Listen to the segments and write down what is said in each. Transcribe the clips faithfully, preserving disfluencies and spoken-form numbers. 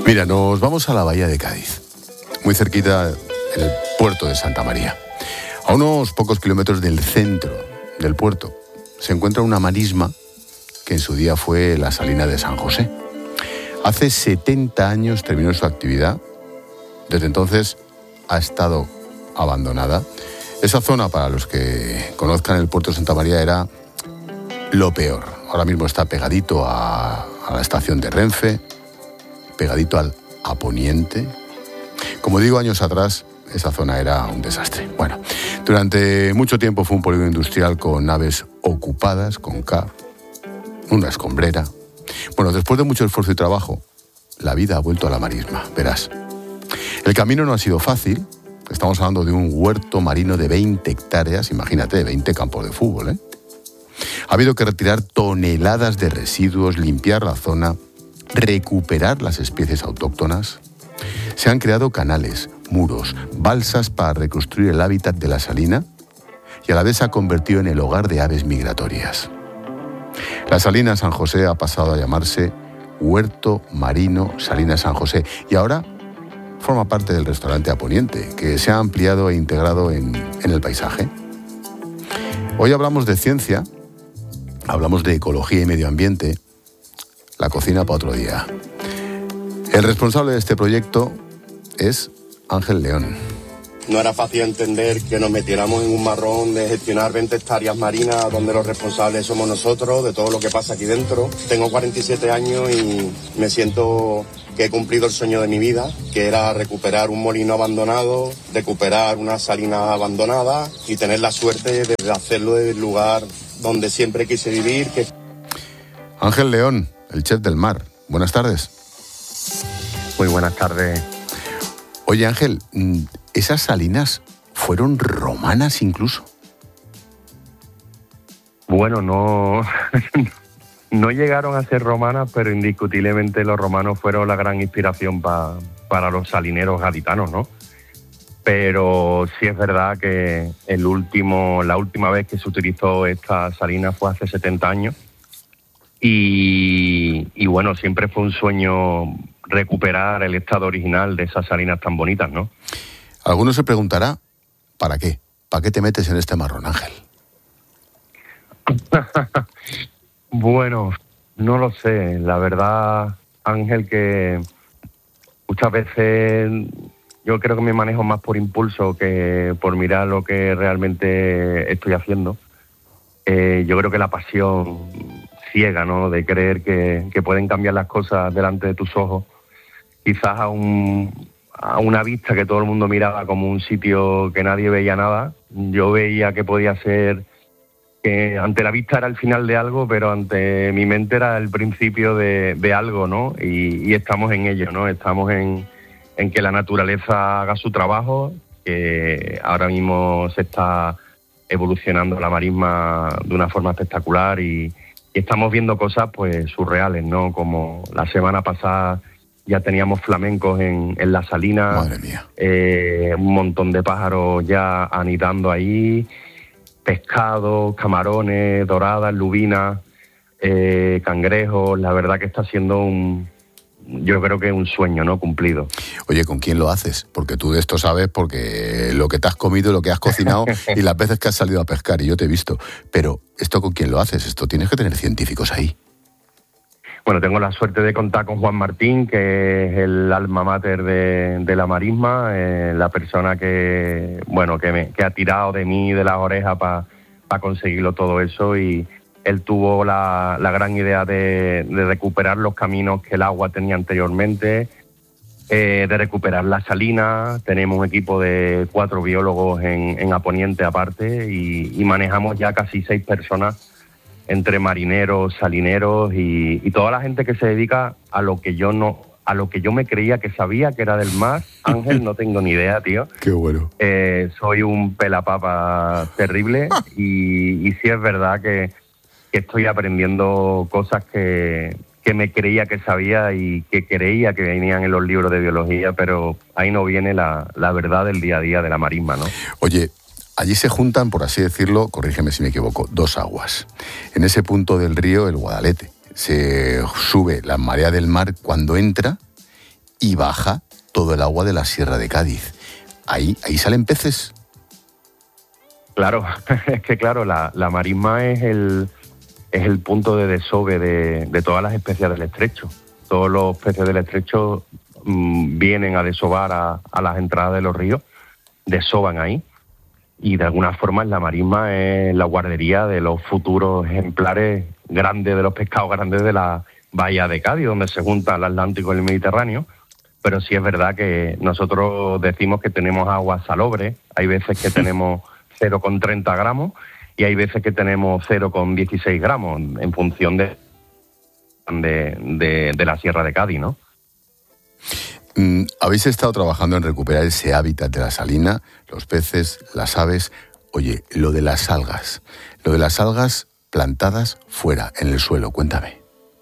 Mira, nos vamos a la bahía de Cádiz, muy cerquita en el puerto de Santa María. A unos pocos kilómetros del centro del puerto se encuentra una marisma que en su día fue la Salina de San José. Hace setenta años terminó su actividad. Desde entonces ha estado abandonada. Esa zona, para los que conozcan el puerto de Santa María, era lo peor. Ahora mismo está pegadito a, a la estación de Renfe, pegadito al a Poniente. Como digo, años atrás esa zona era un desastre. Bueno, durante mucho tiempo fue un polígono industrial con naves ocupadas, con K, una escombrera. Bueno, después de mucho esfuerzo y trabajo, la vida ha vuelto a la marisma, verás. El camino no ha sido fácil. Estamos hablando de un huerto marino de veinte hectáreas, imagínate, veinte campos de fútbol, ¿eh? Ha habido que retirar toneladas de residuos, limpiar la zona, recuperar las especies autóctonas. Se han creado canales, muros, balsas para reconstruir el hábitat de la salina y a la vez se ha convertido en el hogar de aves migratorias. La Salina San José ha pasado a llamarse Huerto Marino Salina San José y ahora forma parte del restaurante A Poniente, que se ha ampliado e integrado en, en el paisaje. Hoy hablamos de ciencia, hablamos de ecología y medio ambiente, la cocina para otro día. El responsable de este proyecto es Ángel León. No era fácil entender que nos metiéramos en un marrón de gestionar veinte hectáreas marinas donde los responsables somos nosotros, de todo lo que pasa aquí dentro. Tengo cuarenta y siete años y me siento que he cumplido el sueño de mi vida, que era recuperar un molino abandonado, recuperar una salina abandonada y tener la suerte de hacerlo del lugar donde siempre quise vivir. Que... Ángel León, el chef del mar. Buenas tardes. Muy buenas tardes. Oye, Ángel, ¿esas salinas fueron romanas incluso? Bueno, no, no llegaron a ser romanas, pero indiscutiblemente los romanos fueron la gran inspiración pa, para los salineros gaditanos, ¿no? Pero sí es verdad que el último, la última vez que se utilizó esta salina fue hace setenta años. Y, y bueno, siempre fue un sueño recuperar el estado original de esas salinas tan bonitas, ¿no? Alguno se preguntará, ¿para qué? ¿Para qué te metes en este marrón, Ángel? Bueno, no lo sé. La verdad, Ángel, que muchas veces yo creo que me manejo más por impulso que por mirar lo que realmente estoy haciendo. Eh, yo creo que la pasión ciega, ¿no?, de creer que, que pueden cambiar las cosas delante de tus ojos, quizás a, un, a una vista que todo el mundo miraba como un sitio que nadie veía nada. Yo veía que podía ser, que ante la vista era el final de algo, pero ante mi mente era el principio de, de algo, ¿no? Y, y estamos en ello, ¿no? Estamos en, en que la naturaleza haga su trabajo, que ahora mismo se está evolucionando la marisma de una forma espectacular y Y estamos viendo cosas pues surreales, ¿no? Como la semana pasada ya teníamos flamencos en, en la salina. Madre mía. Eh, un montón de pájaros ya anidando ahí, pescados, camarones, doradas, lubinas, eh, cangrejos. La verdad que está siendo un, yo creo que un sueño, ¿no?, cumplido. Oye, ¿con quién lo haces? Porque tú de esto sabes, porque lo que te has comido, lo que has cocinado y las veces que has salido a pescar, y yo te he visto. Pero, ¿esto con quién lo haces? Esto tienes que tener científicos ahí. Bueno, tengo la suerte de contar con Juan Martín, que es el alma mater de, de la marisma, eh, la persona que, bueno, que, me, que ha tirado de mí, de las orejas para pa conseguirlo todo eso, y él tuvo la, la gran idea de, de recuperar los caminos que el agua tenía anteriormente, eh, de recuperar la salina. Tenemos un equipo de cuatro biólogos en, en A Poniente aparte y, y manejamos ya casi seis personas entre marineros, salineros y, y toda la gente que se dedica a lo que yo no, a lo que yo me creía que sabía que era del mar. Ángel, no tengo ni idea, tío. Qué bueno. Eh, soy un pelapapa terrible y, y sí es verdad que que estoy aprendiendo cosas que, que me creía que sabía y que creía que venían en los libros de biología, pero ahí no viene la, la verdad del día a día de la marisma, ¿no? Oye, allí se juntan, por así decirlo, corrígeme si me equivoco, dos aguas. En ese punto del río, el Guadalete. Se sube la marea del mar cuando entra y baja todo el agua de la Sierra de Cádiz. ¿Ahí, ahí salen peces? Claro, es que claro, la, la marisma es el, es el punto de desove de, de todas las especies del estrecho. Todos los peces del estrecho mmm, vienen a desovar a, a las entradas de los ríos, desovan ahí, y de alguna forma la marisma es la guardería de los futuros ejemplares grandes, de los pescados grandes de la bahía de Cádiz, donde se junta el Atlántico y el Mediterráneo. Pero sí es verdad que nosotros decimos que tenemos agua salobre, hay veces que tenemos cero coma treinta gramos y hay veces que tenemos cero coma dieciséis gramos en función de, de, de, de la Sierra de Cádiz, ¿no? Mm, habéis estado trabajando en recuperar ese hábitat de la salina, los peces, las aves. Oye, lo de las algas, lo de las algas plantadas fuera, en el suelo, cuéntame.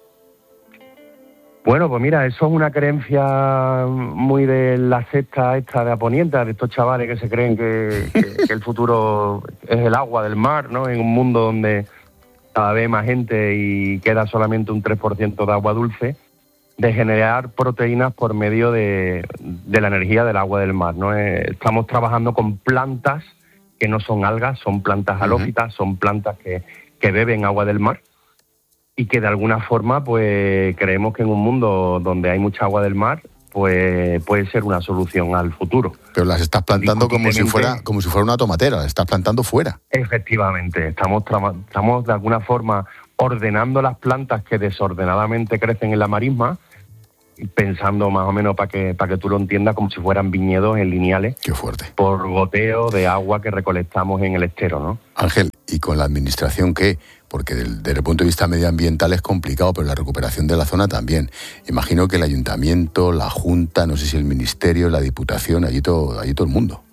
Bueno, pues mira, eso es una creencia muy de la secta esta de Aponienta, de estos chavales que se creen que, que, que el futuro es el agua del mar, ¿no? En un mundo donde cada vez hay más gente y queda solamente un tres por ciento de agua dulce, de generar proteínas por medio de, de la energía del agua del mar, ¿no? Estamos trabajando con plantas que no son algas, son plantas halófitas, uh-huh. son plantas que, que beben agua del mar, y que de alguna forma pues creemos que en un mundo donde hay mucha agua del mar pues puede ser una solución al futuro. Pero las estás plantando como si fuera como si fuera una tomatera, las estás plantando fuera. Efectivamente, estamos, tra- estamos de alguna forma ordenando las plantas que desordenadamente crecen en la marisma, pensando más o menos para que para que tú lo entiendas como si fueran viñedos en lineales. Qué fuerte. Por goteo de agua que recolectamos en el estero, ¿no? Ángel, ¿y con la administración qué? Porque del, desde el punto de vista medioambiental es complicado, pero la recuperación de la zona también. Imagino que el ayuntamiento, la junta, no sé si el ministerio, la diputación, allí todo, allí todo el mundo.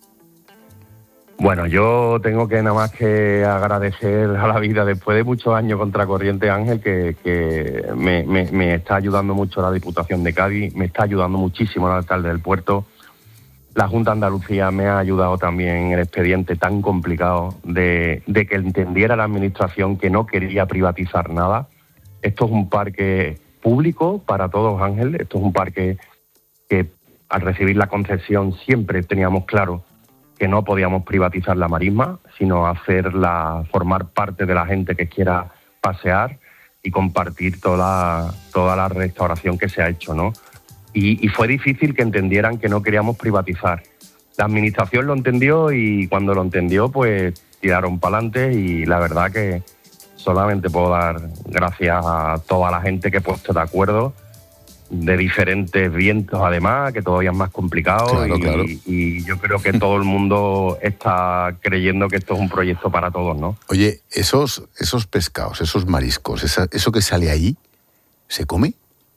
Bueno, yo tengo que nada más que agradecer a la vida después de muchos años contracorriente, Ángel, que, que me, me, me está ayudando mucho la Diputación de Cádiz, me está ayudando muchísimo el alcalde del puerto. La Junta de Andalucía me ha ayudado también en el expediente tan complicado de, de que entendiera la administración que no quería privatizar nada. Esto es un parque público para todos, Ángel. Esto es un parque que al recibir la concesión siempre teníamos claro que no podíamos privatizar la marisma, sino hacerla formar parte de la gente que quiera pasear y compartir toda, toda la restauración que se ha hecho, ¿no? Y, y fue difícil que entendieran que no queríamos privatizar. La administración lo entendió y cuando lo entendió, pues tiraron para adelante y la verdad que solamente puedo dar gracias a toda la gente que he puesto de acuerdo, de diferentes vientos además, que todavía es más complicado. Claro, y, claro. y yo creo que todo el mundo está creyendo que esto es un proyecto para todos, ¿no? Oye, esos, esos pescados, esos mariscos, esa, eso que sale ahí, ¿se come?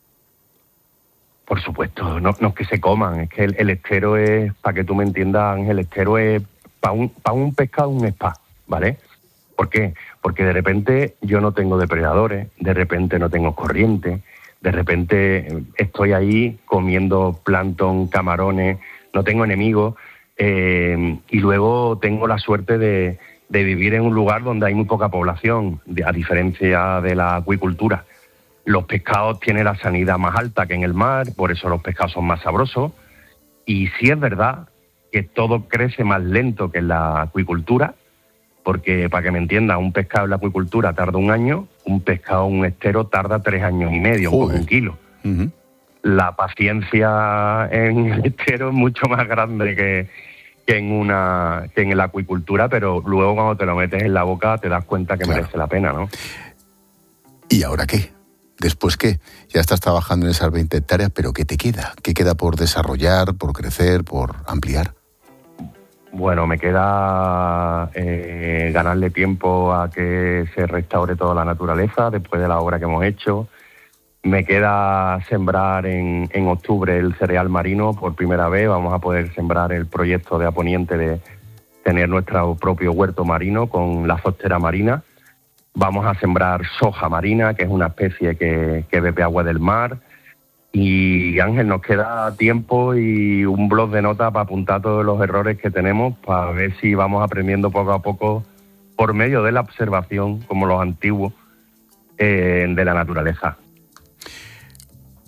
Por supuesto, no, no es que se coman, es que el, el estero es, para que tú me entiendas, Ángel, el estero es para un, para un pescado un spa, ¿vale? ¿Por qué? Porque de repente yo no tengo depredadores, de repente no tengo corriente, de repente estoy ahí comiendo plancton, camarones, no tengo enemigos, eh, y luego tengo la suerte de, de vivir en un lugar donde hay muy poca población, de, a diferencia de la acuicultura. Los pescados tienen la sanidad más alta que en el mar, por eso los pescados son más sabrosos. Y sí es verdad que todo crece más lento que en la acuicultura, porque, para que me entiendan, un pescado en la acuicultura tarda un año, un pescado en un estero tarda tres años y medio, Joder. un kilo. Uh-huh. La paciencia en el estero es mucho más grande que, que, en una, que en la acuicultura, pero luego cuando te lo metes en la boca te das cuenta que Claro. merece la pena, ¿no? ¿Y ahora qué? ¿Después qué? Ya estás trabajando en esas veinte hectáreas, pero ¿qué te queda? ¿Qué queda por desarrollar, por crecer, por ampliar? Bueno, me queda eh, ganarle tiempo a que se restaure toda la naturaleza después de la obra que hemos hecho. Me queda sembrar en, en octubre el cereal marino por primera vez. Vamos a poder sembrar el proyecto de Aponiente de tener nuestro propio huerto marino con la fostera marina. Vamos a sembrar soja marina, que es una especie que, que bebe agua del mar. Y Ángel, nos queda tiempo y un blog de notas para apuntar todos los errores que tenemos, para ver si vamos aprendiendo poco a poco por medio de la observación, como los antiguos, eh, de la naturaleza.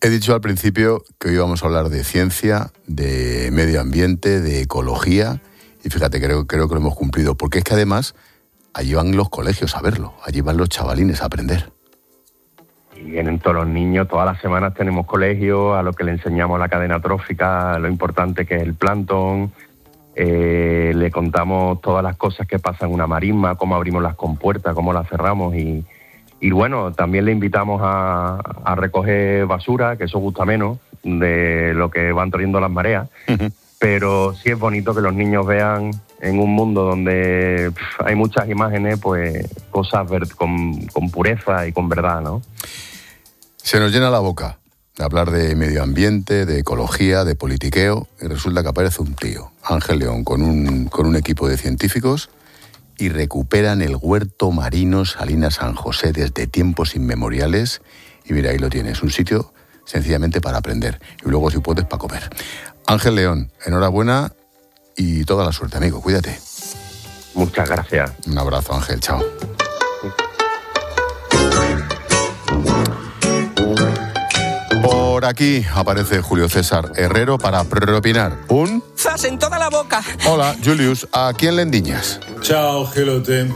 He dicho al principio que hoy vamos a hablar de ciencia, de medio ambiente, de ecología, y fíjate, creo, creo que lo hemos cumplido, porque es que además allí van los colegios a verlo, allí van los chavalines a aprender. Y vienen todos los niños, todas las semanas tenemos colegios a los que le enseñamos la cadena trófica, lo importante que es el plancton, eh, le contamos todas las cosas que pasan en una marisma, cómo abrimos las compuertas, cómo las cerramos y... Y bueno, también le invitamos a, a recoger basura, que eso gusta menos de lo que van trayendo las mareas. Uh-huh. Pero sí es bonito que los niños vean en un mundo donde pff, hay muchas imágenes, pues cosas ver, con, con pureza y con verdad, ¿no? Se nos llena la boca de hablar de medio ambiente, de ecología, de politiqueo, y resulta que aparece un tío, Ángel León, con un, con un equipo de científicos, y recuperan el huerto marino Salinas San José desde tiempos inmemoriales. Y mira, ahí lo tienes, un sitio sencillamente para aprender. Y luego, si puedes, para comer. Ángel León, enhorabuena y toda la suerte, amigo. Cuídate. Muchas gracias. Un abrazo, Ángel. Chao. Por aquí aparece Julio César Herrero para propinar un... ¡Zas en toda la boca! Hola, Julius, ¿a quién le endiñas? Ciao, gelote.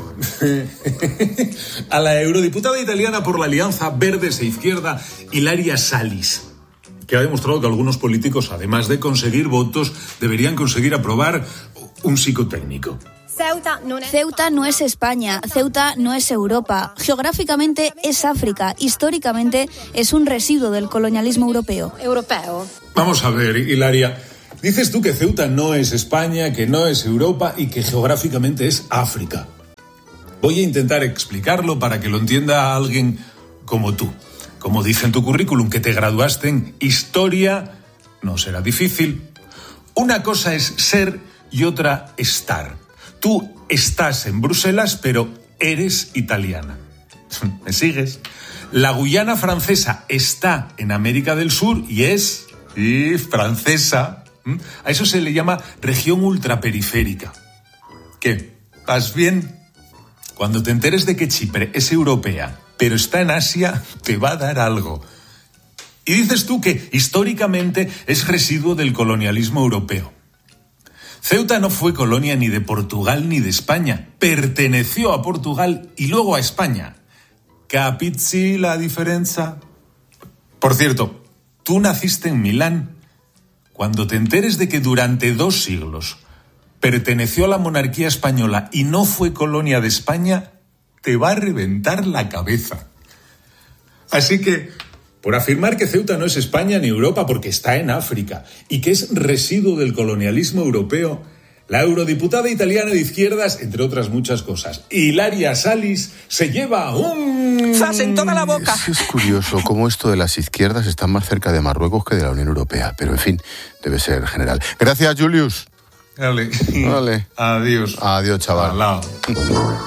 A la eurodiputada italiana por la Alianza Verdes e Izquierda, Ilaria Salis, que ha demostrado que algunos políticos, además de conseguir votos, deberían conseguir aprobar un psicotécnico. Ceuta no, es... Ceuta no es España, Ceuta no es Europa, geográficamente es África, históricamente es un residuo del colonialismo europeo. Europeo. Vamos a ver, Hilaria, dices tú que Ceuta no es España, que no es Europa y que geográficamente es África. Voy a intentar explicarlo para que lo entienda alguien como tú. Como dice en tu currículum, que te graduaste en Historia, no será difícil. Una cosa es ser y otra estar. Tú estás en Bruselas, pero eres italiana. ¿Me sigues? La Guyana francesa está en América del Sur y es sí, francesa. A eso se le llama región ultraperiférica. ¿Qué? ¿Vas bien? Cuando te enteres de que Chipre es europea, pero está en Asia, te va a dar algo. Y dices tú que históricamente es residuo del colonialismo europeo. Ceuta no fue colonia ni de Portugal ni de España. Perteneció a Portugal y luego a España. ¿Capisci la diferencia? Por cierto, tú naciste en Milán. Cuando te enteres de que durante dos siglos perteneció a la monarquía española y no fue colonia de España, te va a reventar la cabeza. Así que, por afirmar que Ceuta no es España ni Europa porque está en África y que es residuo del colonialismo europeo, la eurodiputada italiana de izquierdas, entre otras muchas cosas, Ilaria Salis, se lleva un... ¡Zas en toda la boca! Es, es curioso cómo esto de las izquierdas está más cerca de Marruecos que de la Unión Europea, pero en fin, debe ser general. Gracias, Julius. Dale. Vale. Adiós. Adiós, chaval. Al lado.